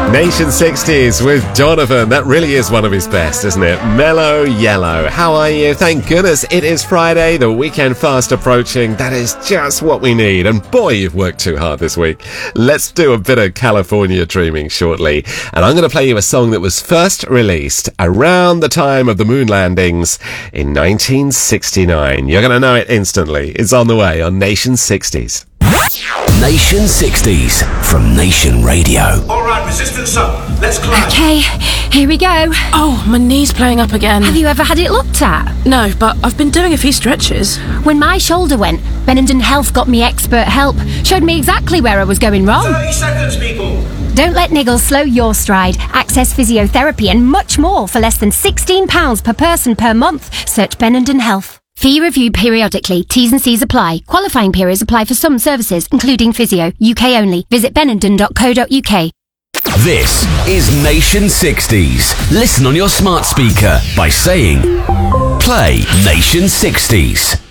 Nation 60s with Donovan. That really is one of his best, isn't it? Mellow Yellow. How are you? Thank goodness it is Friday, the weekend fast approaching. That is just what we need. And boy, you've worked too hard this week. Let's do a bit of California dreaming shortly. And I'm going to play you a song that was first released around the time of the moon landings in 1969. You're going to know it instantly. It's on the way on Nation 60s. Nation 60s from Nation Radio. All right, resistance up. Let's climb. Okay, here we go. Oh, my knee's playing up again. Have you ever had it looked at? No, but I've been doing a few stretches. When my shoulder went, Benenden Health got me expert help. Showed me exactly where I was going wrong. 30 seconds, people. Don't let niggles slow your stride. Access physiotherapy and much more for less than £16 per person per month. Search Benenden Health. Fee reviewed periodically. T's and C's apply. Qualifying periods apply for some services, including physio. UK only. Visit benenden.co.uk. This is Nation 60s. Listen on your smart speaker by saying, play Nation 60s.